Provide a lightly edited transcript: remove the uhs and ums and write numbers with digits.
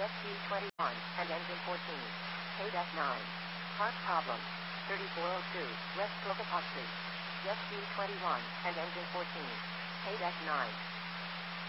SG21 and engine 14. Paid F9. Part problem. 3402 West Cocopa Street. SG21 and engine 14. Paid F9.